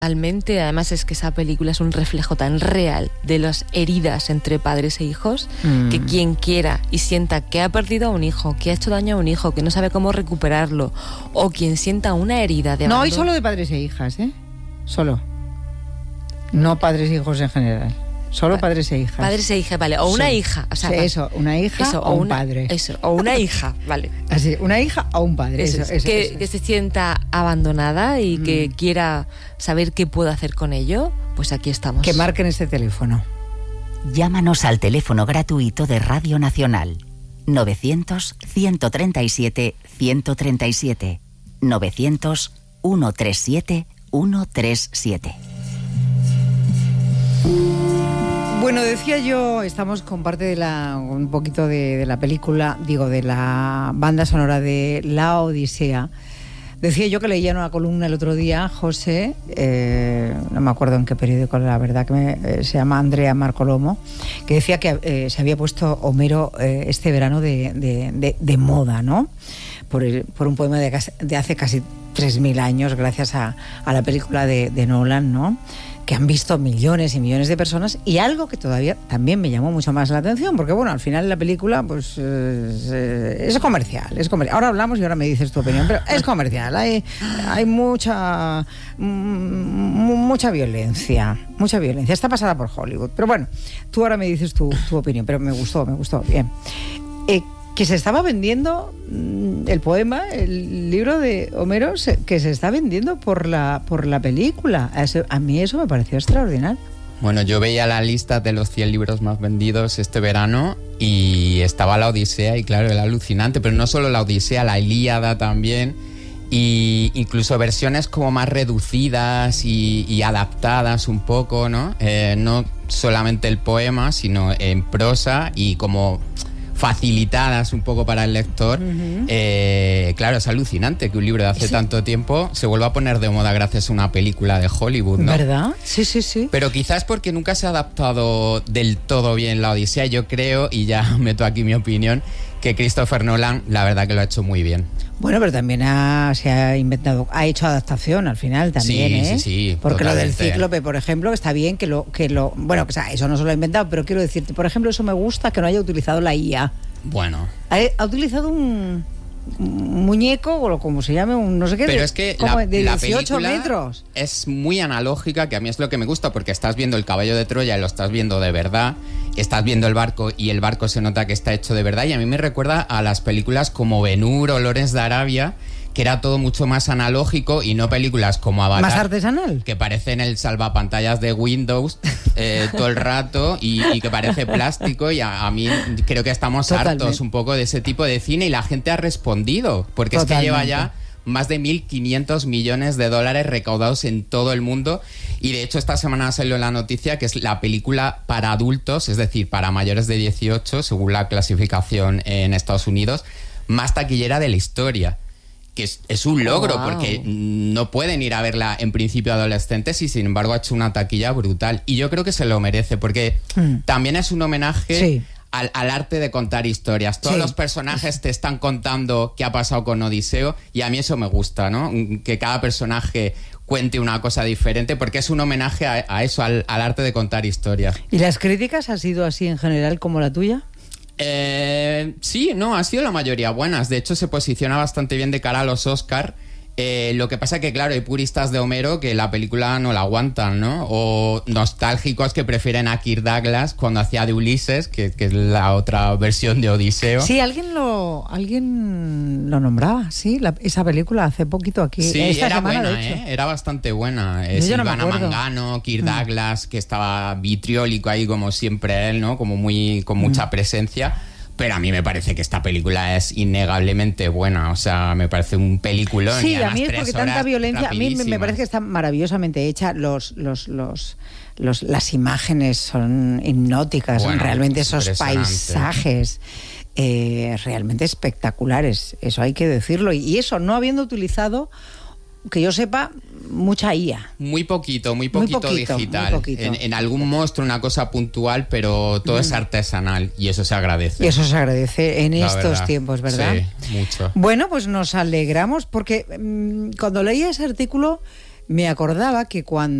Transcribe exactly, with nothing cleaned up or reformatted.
Realmente, además es que esa película es un reflejo tan real de las heridas entre padres e hijos, mm. que quien quiera y sienta que ha perdido a un hijo, que ha hecho daño a un hijo, que no sabe cómo recuperarlo, o quien sienta una herida de abandono... No, hay solo de padres e hijas, ¿eh? Solo. No padres e hijos en general. Solo padres e hijas. Padres e hijas, vale. O una sí. hija. O sea, sí, eso, una hija eso, o un una, padre. Eso, o una hija, vale. Así, una hija o un padre. Eso, eso, eso, que, eso. que se sienta abandonada y mm. que quiera saber qué puedo hacer con ello, pues aquí estamos. Que marquen este teléfono. Llámanos al teléfono gratuito de Radio Nacional. novecientos, ciento treinta y siete, ciento treinta y siete. novecientos, ciento treinta y siete, ciento treinta y siete. Bueno, decía yo, estamos con parte de la, un poquito de, de la película, digo, de la banda sonora de La Odisea. Decía yo que leía una columna el otro día, José, eh, no me acuerdo en qué periódico, la verdad, que me, eh, se llama Andrea Marcolomo, que decía que eh, se había puesto Homero eh, este verano de, de, de, de moda, ¿no? Por, el, por un poema de, de hace casi tres mil años, gracias a, a la película de, de Nolan, ¿no? Que han visto millones y millones de personas, y algo que todavía también me llamó mucho más la atención, porque bueno, al final la película pues eh, es comercial, es comercial. Ahora hablamos y ahora me dices tu opinión, pero es comercial, hay, hay mucha m- mucha violencia, mucha violencia, está pasada por Hollywood, pero bueno, tú ahora me dices tu, tu opinión, pero me gustó, me gustó, bien. Eh, que se estaba vendiendo el poema, el libro de Homero, se, que se está vendiendo por la por la película. Eso, a mí eso me pareció extraordinario. Bueno, yo veía la lista de los cien libros más vendidos este verano y estaba la Odisea y claro, era alucinante, pero no solo la Odisea, la Ilíada también, y incluso versiones como más reducidas y, y adaptadas un poco, ¿no? Eh, no solamente el poema, sino en prosa y como facilitadas un poco para el lector. Uh-huh. Eh, claro, es alucinante que un libro de hace sí. tanto tiempo se vuelva a poner de moda gracias a una película de Hollywood, ¿no? ¿Verdad? Sí, sí, sí. Pero quizás porque nunca se ha adaptado del todo bien la Odisea. Yo creo, y ya meto aquí mi opinión, que Christopher Nolan, la verdad que lo ha hecho muy bien. Bueno, pero también ha, se ha inventado, ha hecho adaptación al final también, sí, ¿eh? Sí, sí, porque totalmente. Lo del Cíclope, por ejemplo, está bien que lo, que lo, bueno, o sea, eso no se lo ha inventado, pero quiero decirte, por ejemplo, eso me gusta que no haya utilizado la I A. Bueno. Ha, ha utilizado un, un muñeco, o como se llame, un no sé qué, pero de, es que como la, de la dieciocho metros. Es muy analógica, que a mí es lo que me gusta, porque estás viendo el caballo de Troya y lo estás viendo de verdad. Estás viendo el barco y el barco se nota que está hecho de verdad, y a mí me recuerda a las películas como Ben-Hur o Lawrence de Arabia, que era todo mucho más analógico, y no películas como Avatar, más artesanal, que parecen el salvapantallas de Windows eh, todo el rato y, y que parece plástico, y a, a mí creo que estamos Totalmente. hartos un poco de ese tipo de cine, y la gente ha respondido, porque Totalmente. es que lleva ya más de mil quinientos millones de dólares recaudados en todo el mundo, y de hecho esta semana salió la noticia que es la película para adultos, es decir, para mayores de dieciocho, según la clasificación en Estados Unidos, más taquillera de la historia, que es, es un logro, wow. porque no pueden ir a verla en principio adolescentes, y sin embargo ha hecho una taquilla brutal, y yo creo que se lo merece, porque mm. también es un homenaje sí. Al, al arte de contar historias. Todos sí. los personajes te están contando qué ha pasado con Odiseo, y a mí eso me gusta, ¿no? Que cada personaje cuente una cosa diferente, porque es un homenaje a, a eso, al, al arte de contar historias. ¿Y las críticas han sido así en general como la tuya? Eh, sí, no, ha sido la mayoría buenas. De hecho, se posiciona bastante bien de cara a los Oscar. Eh, lo que pasa que, claro, hay puristas de Homero que la película no la aguantan, ¿no? O nostálgicos que prefieren a Kirk Douglas cuando hacía de Ulises, que, que es la otra versión de Odiseo. Sí, alguien lo alguien lo nombraba, sí, la, esa película hace poquito aquí. Sí, esta era semana, buena, de hecho. ¿eh? Era bastante buena. Yo Silvana no me Mangano, Kirk Douglas, que estaba vitriólico ahí como siempre él, ¿no? Como muy con mucha presencia. Pero a mí me parece que esta película es innegablemente buena, o sea, me parece un peliculón. Sí, y a mí es porque tanta violencia, a mí me parece que está maravillosamente hecha, los los los, los las imágenes son hipnóticas, bueno, realmente esos paisajes eh, realmente espectaculares, eso hay que decirlo, y eso no habiendo utilizado, que yo sepa, mucha I A. Muy poquito, muy poquito, muy poquito digital. Muy poquito. En, en algún monstruo, una cosa puntual, pero todo mm. es artesanal, y eso se agradece. Y eso se agradece en La estos verdad. tiempos, ¿verdad? Sí, mucho. Bueno, pues nos alegramos, porque mmm, cuando leía ese artículo me acordaba que cuando